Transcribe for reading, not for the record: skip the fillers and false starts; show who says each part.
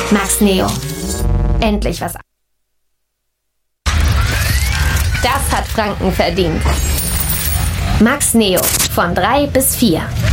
Speaker 1: Max Neo. Endlich was. Das hat Franken verdient. Max Neo von 3 bis 4.